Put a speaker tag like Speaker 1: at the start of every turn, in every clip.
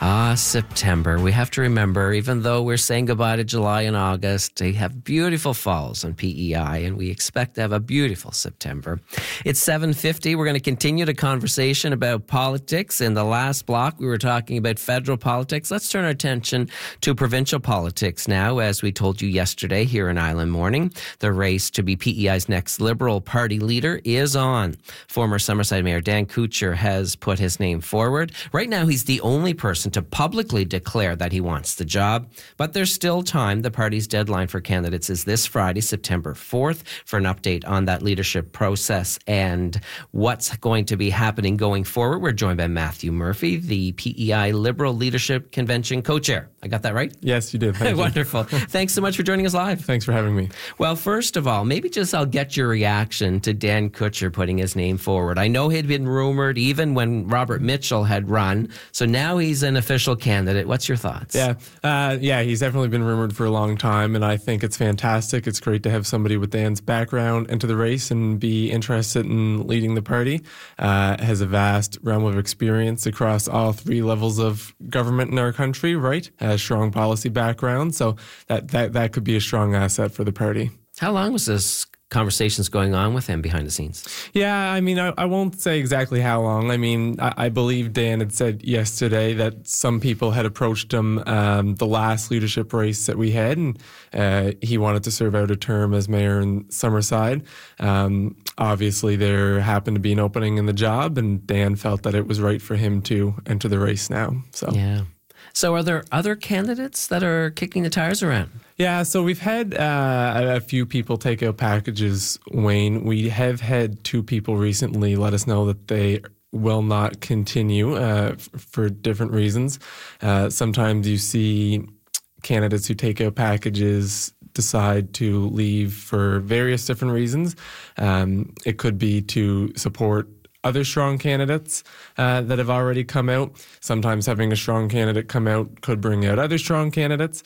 Speaker 1: September. We have to remember, even though we're saying goodbye to July and August, they have beautiful falls on PEI, and we expect to have a beautiful September. It's 7:50. We're going to continue the conversation about politics. In the last block, we were talking about federal politics. Let's turn our attention to provincial politics now. As we told you yesterday here in Island Morning, the race to be PEI's next Liberal Party leader is on. Former Summerside Mayor Dan Kuchar has put his name forward. Right now, he's the only person to publicly declare that he wants the job, but there's still time. The party's deadline for candidates is this Friday, September 4th, for an update on that leadership process and what's going to be happening going forward. We're joined by Matthew Murphy, the PEI Liberal Leadership Convention co-chair. I got that right?
Speaker 2: Yes, you did. Thank you.
Speaker 1: Wonderful. Thanks so much for joining us live.
Speaker 2: Thanks for having me.
Speaker 1: Well, first of all, maybe just I'll get your reaction to Dan Kuchar putting his name forward. I know he'd been rumored even when Robert Mitchell had run, so now he's an official candidate. What's your thoughts?
Speaker 2: Yeah, he's definitely been rumored for a long time, and I think it's fantastic. It's great to have somebody with Dan's background into the race and be interested in leading the party. Has a vast realm of experience across all three levels of government in our country, right? Has strong policy background, so that could be a strong asset for the party.
Speaker 1: How long was this conversations going on with him behind the scenes?
Speaker 2: Yeah, I mean, I won't say exactly how long. I mean, I believe Dan had said yesterday that some people had approached him the last leadership race that we had, and he wanted to serve out a term as mayor in Summerside. Obviously, there happened to be an opening in the job, and Dan felt that it was right for him to enter the race now.
Speaker 1: Yeah. So are there other candidates that are kicking the tires around?
Speaker 2: Yeah, so we've had a few people take out packages, Wayne. We have had two people recently let us know that they will not continue for different reasons. Sometimes you see candidates who take out packages decide to leave for various different reasons. It could be to support other strong candidates that have already come out. Sometimes having a strong candidate come out could bring out other strong candidates.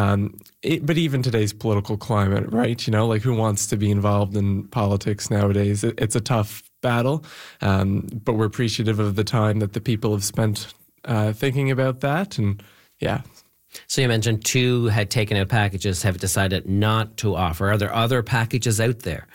Speaker 2: But even today's political climate, right? You know, like who wants to be involved in politics nowadays? It's a tough battle, but we're appreciative of the time that the people have spent thinking about that. And yeah.
Speaker 1: So you mentioned two had taken out packages, have decided not to offer. Are there other packages out there?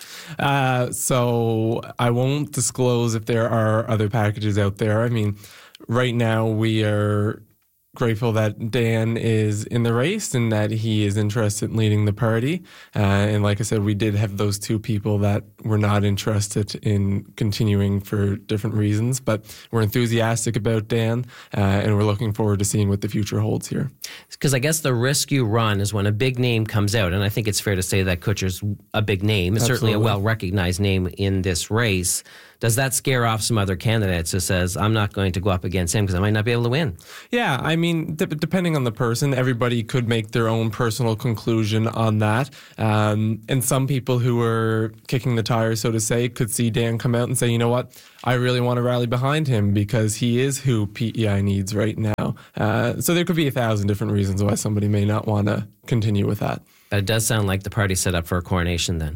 Speaker 2: So I won't disclose if there are other packages out there. I mean, right now we are grateful that Dan is in the race and that he is interested in leading the party. And like I said, we did have those two people that were not interested in continuing for different reasons, but we're enthusiastic about Dan and we're looking forward to seeing what the future holds here.
Speaker 1: Because I guess the risk you run is when a big name comes out, and I think it's fair to say that Kuchar's a big name, it's certainly a well-recognized name in this race. Does that scare off some other candidates who says, I'm not going to go up against him because I might not be able to win?
Speaker 2: Yeah, I mean, depending on the person, everybody could make their own personal conclusion on that. And some people who are kicking the tires, so to say, could see Dan come out and say, you know what, I really want to rally behind him because he is who PEI needs right now. So there could be 1,000 different reasons why somebody may not want to continue with that.
Speaker 1: But it does sound like the party's set up for a coronation then.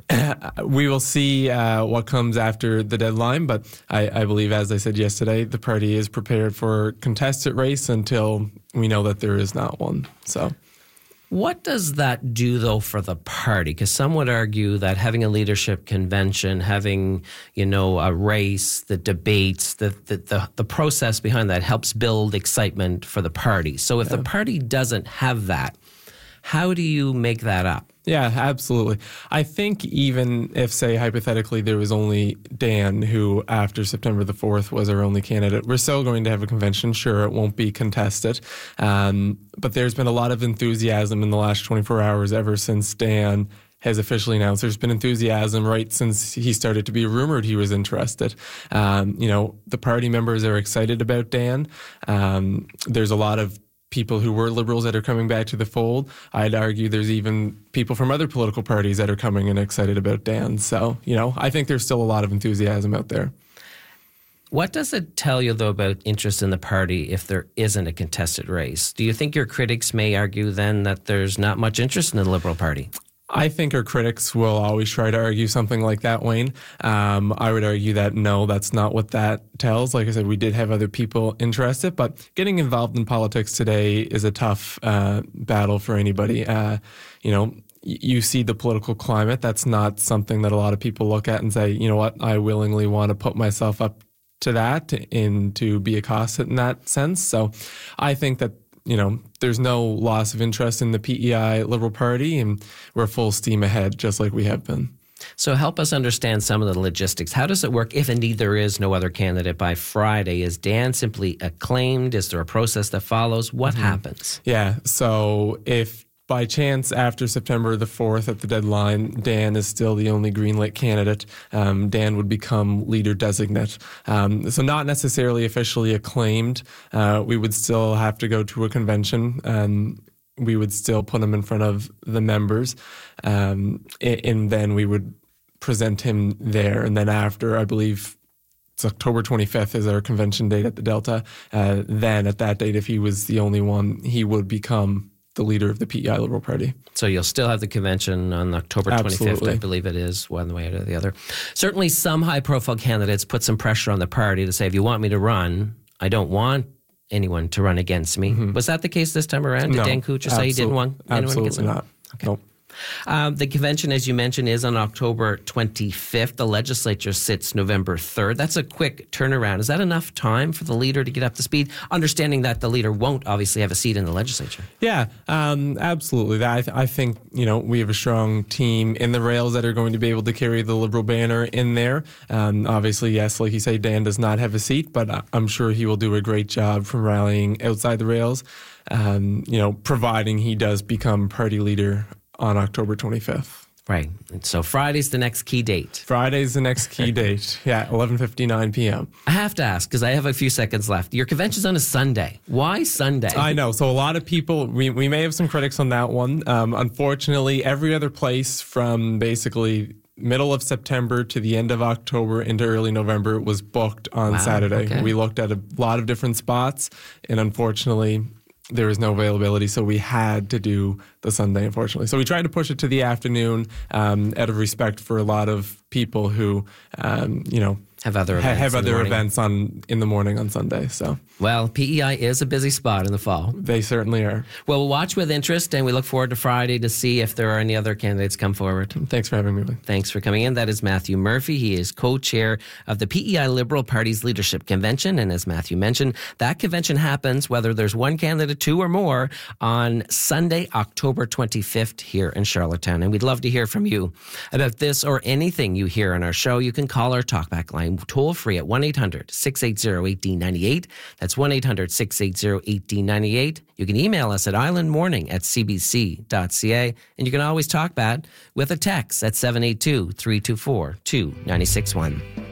Speaker 2: We will see what comes after the deadline, but I believe, as I said yesterday, the party is prepared for a contested race until we know that there is not one. So,
Speaker 1: what does that do, though, for the party? Because some would argue that having a leadership convention, having, you know, a race, the debates, the process behind that helps build excitement for the party. So if the party doesn't have that, how do you make that up?
Speaker 2: Yeah, absolutely. I think even if, say, hypothetically, there was only Dan who, after September the 4th, was our only candidate, we're still going to have a convention. Sure, it won't be contested. But there's been a lot of enthusiasm in the last 24 hours ever since Dan has officially announced. There's been enthusiasm right since he started to be rumored he was interested. You know, the party members are excited about Dan. There's a lot of people who were liberals that are coming back to the fold. I'd argue there's even people from other political parties that are coming and excited about Dan. So, you know, I think there's still a lot of enthusiasm out there.
Speaker 1: What does it tell you, though, about interest in the party if there isn't a contested race? Do you think your critics may argue then that there's not much interest in the Liberal Party?
Speaker 2: I think our critics will always try to argue something like that, Wayne. I would argue that no, that's not what that tells. Like I said, we did have other people interested, but getting involved in politics today is a tough battle for anybody. You see the political climate. That's not something that a lot of people look at and say, you know what, I willingly want to put myself up to that and to be accosted in that sense. So I think that there's no loss of interest in the PEI Liberal Party, and we're full steam ahead, just like we have been.
Speaker 1: So help us understand some of the logistics. How does it work if indeed there is no other candidate by Friday? Is Dan simply acclaimed? Is there a process that follows? What happens?
Speaker 2: Yeah, so if by chance, after September the 4th at the deadline, Dan is still the only greenlit candidate, Dan would become leader designate. So not necessarily officially acclaimed. We would still have to go to a convention. We would still put him in front of the members. And then we would present him there. And then after, I believe, it's October 25th is our convention date at the Delta. Then at that date, if he was the only one, he would become the leader of the PEI Liberal Party.
Speaker 1: So you'll still have the convention on October 25th,
Speaker 2: Absolutely.
Speaker 1: I believe it is, one way or the other. Certainly some high-profile candidates put some pressure on the party to say, if you want me to run, I don't want anyone to run against me. Was that the case this time around? Did
Speaker 2: No,
Speaker 1: Dan Kuchar say he didn't want anyone against him?
Speaker 2: Absolutely not.
Speaker 1: Okay.
Speaker 2: Nope.
Speaker 1: The convention, as you mentioned, is on October 25th. The legislature sits November 3rd. That's a quick turnaround. Is that enough time for the leader to get up to speed? Understanding that the leader won't obviously have a seat in the legislature.
Speaker 2: Yeah, absolutely. I think, we have a strong team in the rails that are going to be able to carry the Liberal banner in there. Obviously, yes, like you say, Dan does not have a seat, but I'm sure he will do a great job from rallying outside the rails, providing he does become party leader on October 25th.
Speaker 1: Right. And so Friday's the next key date.
Speaker 2: Friday's the next key date. Yeah, 11:59 p.m.
Speaker 1: I have to ask, because I have a few seconds left. Your convention's on a Sunday. Why Sunday?
Speaker 2: I know. So a lot of people, we may have some critics on that one. Unfortunately, every other place from basically middle of September to the end of October into early November was booked on Saturday.
Speaker 1: Okay.
Speaker 2: We looked at a lot of different spots, and unfortunately, there was no availability, so we had to do the Sunday, unfortunately. So we tried to push it to the afternoon out of respect for a lot of people who,
Speaker 1: have other events,
Speaker 2: events in the morning on Sunday. So
Speaker 1: well, PEI is a busy spot in the fall.
Speaker 2: they certainly are.
Speaker 1: Well, we'll watch with interest, and we look forward to Friday to see if there are any other candidates come forward.
Speaker 2: Thanks for having me.
Speaker 1: Thanks for coming in. That is Matthew Murphy. He is co-chair of the PEI Liberal Party's Leadership Convention. And as Matthew mentioned, that convention happens, whether there's one candidate, two or more, on Sunday, October 25th here in Charlottetown. And we'd love to hear from you about this or anything you hear on our show. You can call our talkback line toll free at 1-800-680-1898. That's 1-800-680-1898. You can email us at islandmorning@cbc.ca. And you can always talk back with a text at 782-324-2961.